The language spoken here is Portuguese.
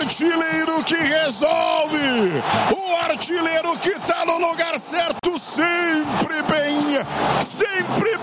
artilheiro que resolve, o artilheiro que tá no lugar certo, sempre bem, sempre